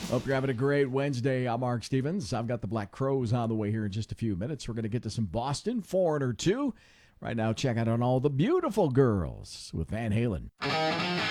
Hope you're having a great Wednesday. I'm Mark Stevens. I've got the Black Crowes on the way here in just a few minutes. We're going to get to some Boston, Foreigner 2. Right now, check out on all the beautiful girls with Van Halen.